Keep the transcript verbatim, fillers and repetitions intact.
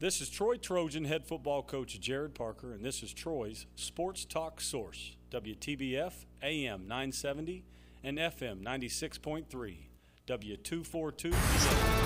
This is Troy Trojan head football coach Jared Parker, and this is Troy's Sports Talk Source, W T B F A M nine seventy and F M ninety-six point three, W two forty-two.